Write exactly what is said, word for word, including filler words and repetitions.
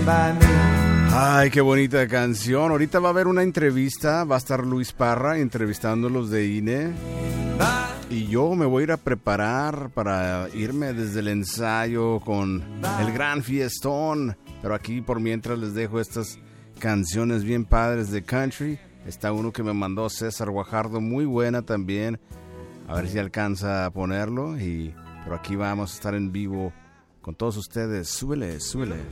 by me. Ay, qué bonita canción. Ahorita va a haber una entrevista, va a estar Luis Parra entrevistando los de I N E. Y yo me voy a ir a preparar para irme desde el ensayo con el gran fiestón. Pero aquí por mientras les dejo estas canciones bien padres de country. Está uno que me mandó César Guajardo, muy buena también. A ver si alcanza a ponerlo. Y pero aquí vamos a estar en vivo con todos ustedes. Súbele, súbele.